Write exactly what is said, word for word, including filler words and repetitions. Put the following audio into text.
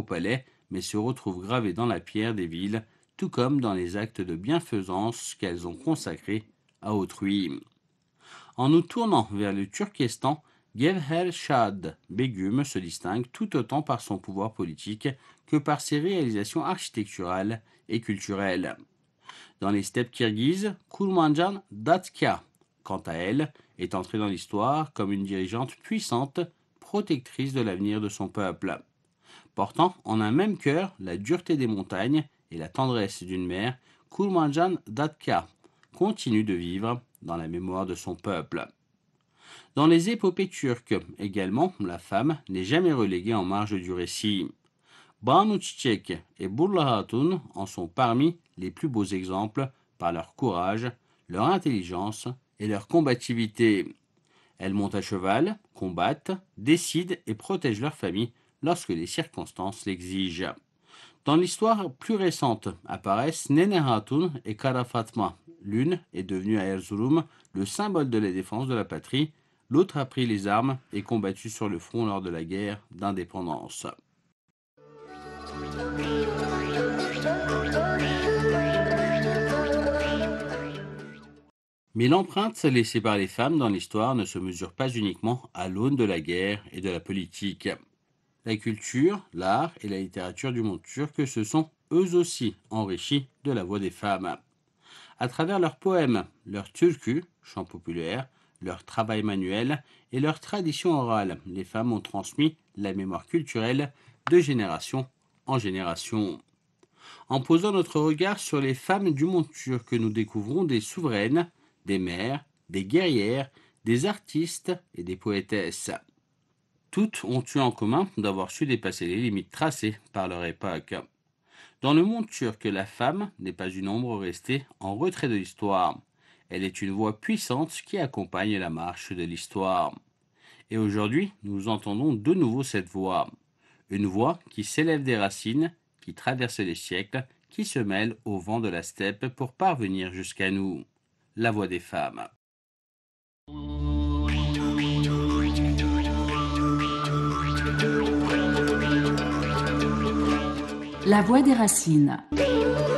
palais, mais se retrouvent gravées dans la pierre des villes, tout comme dans les actes de bienfaisance qu'elles ont consacrés à autrui. En nous tournant vers le Turkestan, Gevher Shad Begum se distingue tout autant par son pouvoir politique que par ses réalisations architecturales et culturelles. Dans les steppes kirghizes, Kurmanjan Datkia, quant à elle, est entrée dans l'histoire comme une dirigeante puissante, protectrice de l'avenir de son peuple. Portant en un même cœur la dureté des montagnes et la tendresse d'une mère, Kurmanjan Datkia continue de vivre dans la mémoire de son peuple. Dans les épopées turques également, la femme n'est jamais reléguée en marge du récit. Banu Çiçek et Burla Hatun en sont parmi les plus beaux exemples par leur courage, leur intelligence et leur combativité. Elles montent à cheval, combattent, décident et protègent leur famille lorsque les circonstances l'exigent. Dans l'histoire plus récente apparaissent Nene Hatun et Kara Fatma. L'une est devenue à Erzurum le symbole de la défense de la patrie, l'autre a pris les armes et combattu sur le front lors de la guerre d'indépendance. Mais l'empreinte laissée par les femmes dans l'histoire ne se mesure pas uniquement à l'aune de la guerre et de la politique. La culture, l'art et la littérature du monde turc se sont eux aussi enrichis de la voix des femmes. À travers leurs poèmes, leurs türkü, chants populaires, leur travail manuel et leur tradition orale, les femmes ont transmis la mémoire culturelle de génération en génération. En posant notre regard sur les femmes du monde turc, nous découvrons des souveraines, des mères, des guerrières, des artistes et des poétesses. Toutes ont eu en commun d'avoir su dépasser les limites tracées par leur époque. Dans le monde turc, la femme n'est pas une ombre restée en retrait de l'histoire. Elle est une voix puissante qui accompagne la marche de l'histoire. Et aujourd'hui, nous entendons de nouveau cette voix. Une voix qui s'élève des racines, qui traverse les siècles, qui se mêle au vent de la steppe pour parvenir jusqu'à nous. La voix des femmes. La voix des racines.